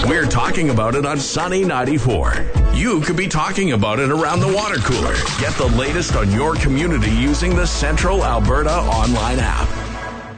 We're talking about it on Sunny 94. You could be talking about it around the water cooler. Get the latest on your community using the Central Alberta online app.